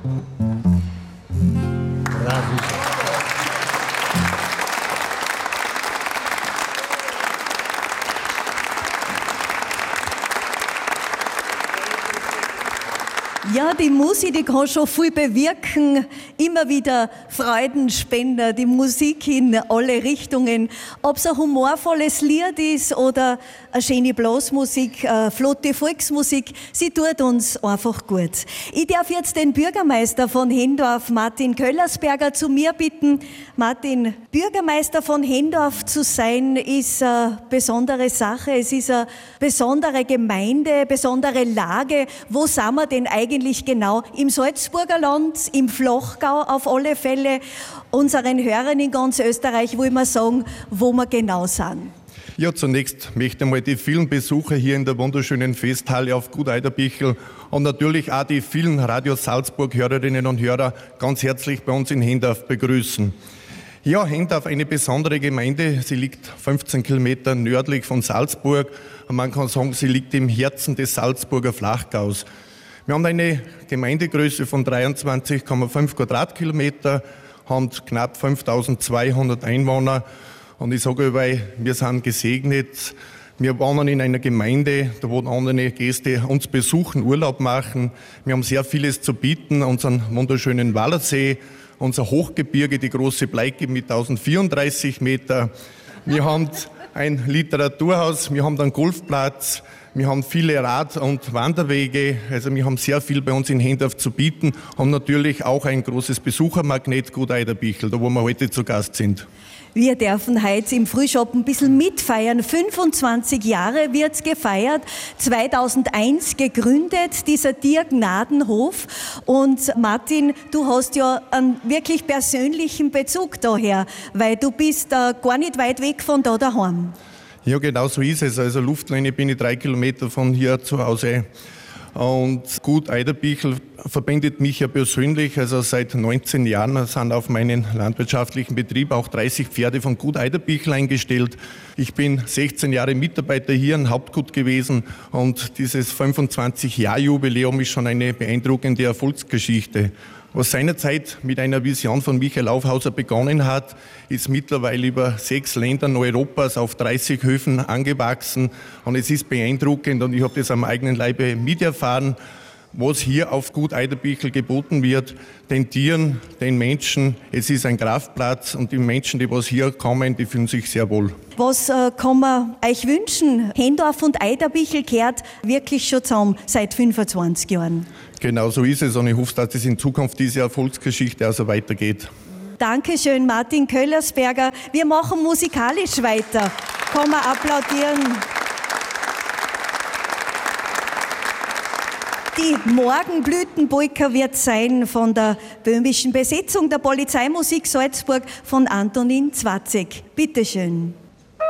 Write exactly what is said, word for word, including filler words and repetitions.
Ja, die Musik, die kann schon viel bewirken, immer wieder Freudenspender, die Musik in alle Richtungen. Ob es ein humorvolles Lied ist oder eine schöne Blasmusik, eine flotte Volksmusik, sie tut uns einfach gut. Ich darf jetzt den Bürgermeister von Hendorf, Martin Köllersberger, zu mir bitten. Martin, Bürgermeister von Hendorf zu sein, ist eine besondere Sache. Es ist eine besondere Gemeinde, besondere Lage. Wo sind wir denn eigentlich genau? Im Salzburger Land, im Flachgau auf alle Fälle. Unseren Hörern in ganz Österreich will man sagen, wo wir genau sind. Ja, zunächst möchte ich mal die vielen Besucher hier in der wunderschönen Festhalle auf Gut Eiderbichl und natürlich auch die vielen Radio Salzburg Hörerinnen und Hörer ganz herzlich bei uns in Hendorf begrüßen. Ja, Hendorf, eine besondere Gemeinde. Sie liegt fünfzehn Kilometer nördlich von Salzburg und man kann sagen, sie liegt im Herzen des Salzburger Flachgaus. Wir haben eine Gemeindegröße von dreiundzwanzig Komma fünf Quadratkilometer, haben knapp fünftausendzweihundert Einwohner und ich sage, weil wir sind gesegnet. Wir wohnen in einer Gemeinde, da wo andere Gäste uns besuchen, Urlaub machen. Wir haben sehr vieles zu bieten, unseren wunderschönen Wallersee, unser Hochgebirge, die große Bleike mit tausendvierunddreißig Meter. Wir haben ein Literaturhaus, wir haben einen Golfplatz, wir haben viele Rad- und Wanderwege, also wir haben sehr viel bei uns in Hendorf zu bieten, haben natürlich auch ein großes Besuchermagnet, Gut Eiderbichl, da wo wir heute zu Gast sind. Wir dürfen heute im Frühshop ein bisschen mitfeiern. fünfundzwanzig Jahre wird's gefeiert. zweitausendeins gegründet, dieser Tiergnadenhof. Und Martin, du hast ja einen wirklich persönlichen Bezug daher, weil du bist äh, gar nicht weit weg von da daheim. Ja, genau so ist es. Also Luftlinie bin ich drei Kilometer von hier zu Hause. Und Gut Eiderbichl verbindet mich ja persönlich, also seit neunzehn Jahren sind auf meinen landwirtschaftlichen Betrieb auch dreißig Pferde von Gut Eiderbichl eingestellt. Ich bin sechzehn Jahre Mitarbeiter hier im Hauptgut gewesen und dieses fünfundzwanzig-Jahr-Jubiläum ist schon eine beeindruckende Erfolgsgeschichte. Was seinerzeit mit einer Vision von Michael Aufhauser begonnen hat, ist mittlerweile über sechs Ländern Europas auf dreißig Höfen angewachsen und es ist beeindruckend und ich habe das am eigenen Leibe miterfahren, was hier auf Gut Eiderbichl geboten wird, den Tieren, den Menschen. Es ist ein Kraftplatz und die Menschen, die was hier kommen, die fühlen sich sehr wohl. Was äh, kann man euch wünschen? Hendorf und Eiderbichl kehrt wirklich schon zusammen seit fünfundzwanzig Jahren. Genau so ist es und ich hoffe, dass es in Zukunft diese Erfolgsgeschichte also weitergeht. Dankeschön, Martin Köllersberger. Wir machen musikalisch weiter. Kann man applaudieren. Die Morgenblütenpolka wird sein von der böhmischen Besetzung der Polizeimusik Salzburg von Antonin Zwatzek. Bitte schön.